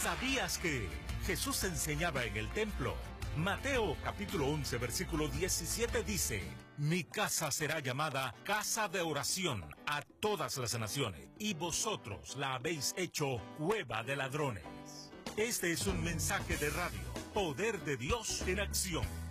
¿Sabías que Jesús enseñaba en el templo? Mateo capítulo 11 versículo 17 dice: Mi casa será llamada casa de oración a todas las naciones, y vosotros la habéis hecho cueva de ladrones. Este es un mensaje de radio, Poder de Dios en acción.